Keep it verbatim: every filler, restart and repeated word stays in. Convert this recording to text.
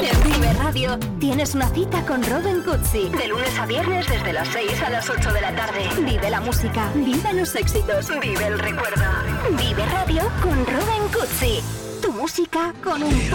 En Vive Radio tienes una cita con Robin Cutsi. De lunes a viernes desde las seis a las ocho de la tarde. Vive la música, vive los éxitos, vive el recuerdo. Vive Radio con Robin Cutsi. Tu música con un